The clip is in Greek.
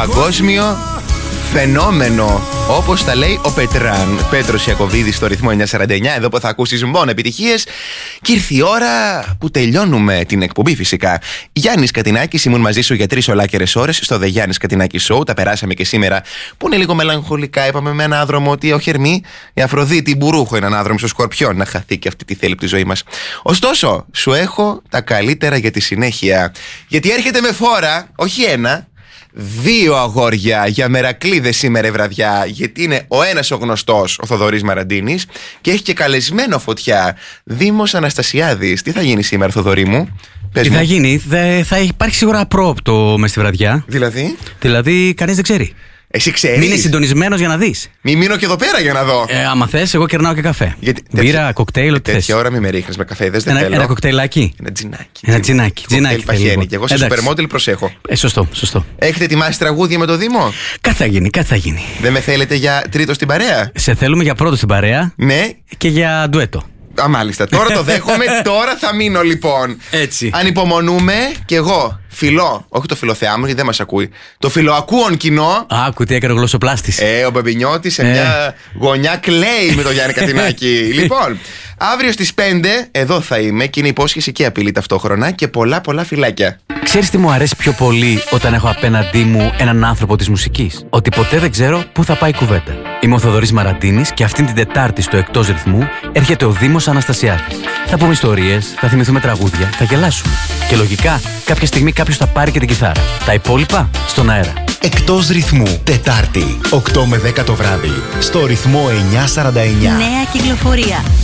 παγκόσμιο φαινόμενο, όπως τα λέει ο Πετράν. Πέτρος Ιακωβίδης στο ρυθμό 949, εδώ που θα ακούσεις μόνο επιτυχίες. Και ήρθε η ώρα που τελειώνουμε την εκπομπή, φυσικά. Γιάννης Κατινάκης, ήμουν μαζί σου για 3 ολάκερες ώρες στο The Γιάννης Κατινάκη Show. Τα περάσαμε και σήμερα, που είναι λίγο μελαγχολικά. Είπαμε με ένα άδρομο ότι ο Χερμή, η Αφροδίτη Μπουρούχο, έναν άδρομο στο Σκορπιόν, να χαθεί και αυτή τη θέλει από τη ζωή μας. Ωστόσο, σου έχω τα καλύτερα για τη συνέχεια. Γιατί έρχεται με φόρα, όχι ένα, 2 αγόρια για μερακλείδες σήμερα βραδιά. Γιατί είναι ο ένας ο γνωστός, ο Θοδωρής Μαραντίνης, και έχει και καλεσμένο φωτιά, Δήμος Αναστασιάδης. Τι θα γίνει σήμερα, Θοδωρή μου? Τι θα γίνει? Θα υπάρχει σίγουρα απρόοπτο μες στη βραδιά. Δηλαδή κανείς δεν ξέρει. Εσύ ξέρεις. Μείνε συντονισμένος για να δεις. Μη μείνω και εδώ πέρα για να δω. Άμα θες, εγώ κερνάω και καφέ. Μπύρα, κοκτέιλ, ό,τι θες. Τέτοια ώρα μη με ρίχνεις με καφέδες, δεν θέλω. Ένα κοκτέιλάκι. Ένα τζινάκι. Τζινάκι παχαίνει. Και εγώ σε σούπερ μόντελ προσέχω. Σωστό. Έχετε ετοιμάσει τραγούδια με το Δήμο? Κάτι θα γίνει. Δεν με θέλετε για τρίτο στην παρέα? Σε θέλουμε για πρώτο στην παρέα. Ναι. Και για ντουέτο. Μάλιστα, τώρα το δέχομαι, τώρα θα μείνω λοιπόν. Έτσι. Ανυπομονούμε κι εγώ. Φιλό, όχι το φιλοθεά μου, γιατί δεν μας ακούει. Το φιλοακούον κοινό. Άκου τι έκανε ο γλωσσοπλάστης. Ο Μπεμπινιώτης σε μια γωνιά κλαίει με τον Γιάννη Κατινάκη. Λοιπόν, αύριο στις 5 εδώ θα είμαι και είναι υπόσχεση και απειλή ταυτόχρονα και πολλά φιλάκια. Ξέρεις τι μου αρέσει πιο πολύ όταν έχω απέναντί μου έναν άνθρωπο της μουσικής? Ότι ποτέ δεν ξέρω πού θα πάει η κουβέντα. Είμαι ο Θοδωρής Μαραντίνης και αυτήν την Τετάρτη στο Εκτός Ρυθμού έρχεται ο Δήμος Αναστασιάδης. Θα πούμε ιστορίες, θα θυμηθούμε τραγούδια, θα γελάσουμε. Και λογικά κάποια στιγμή κάποιος θα πάρει και την κιθάρα. Τα υπόλοιπα στον αέρα. Εκτός Ρυθμού, Τετάρτη, 8 με 10 το βράδυ, στο ρυθμό 949. Νέα κυκλοφορία.